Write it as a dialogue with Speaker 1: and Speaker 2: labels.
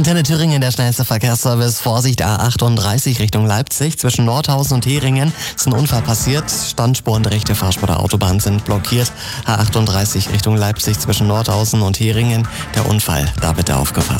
Speaker 1: Antenne Thüringen, der schnellste Verkehrsservice. Vorsicht, A38 Richtung Leipzig. Zwischen Nordhausen und Heringen ist ein Unfall passiert. Standspuren der rechte Fahrspur der Autobahn sind blockiert. A38 Richtung Leipzig zwischen Nordhausen und Heringen. Der Unfall, da bitte aufgepasst.